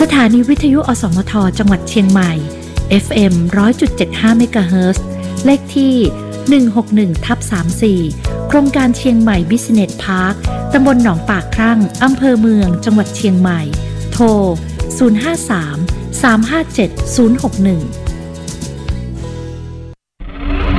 ถานีวิทยุอสมทจังหวัดเชียงใหม่ FM 100.75 เมกะเฮิรตซ์เลขที่161/34โครงการเชียงใหม่ Business Park ตำบลหนองปากครั่งอำเภอเมืองจังหวัดเชียงใหม่โทร 053 357 061